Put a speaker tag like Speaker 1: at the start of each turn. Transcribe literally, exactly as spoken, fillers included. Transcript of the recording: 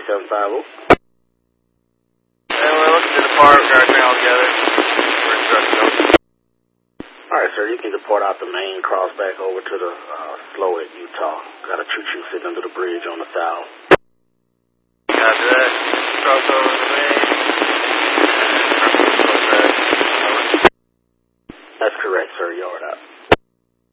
Speaker 1: seven five zero.
Speaker 2: And we're looking to depart right now together. We're instructed.
Speaker 1: All right, sir, you can depart out the main, cross back over to the uh, slow at Utah. Got a choo-choo sitting under the bridge on the south.
Speaker 2: After that, cross over.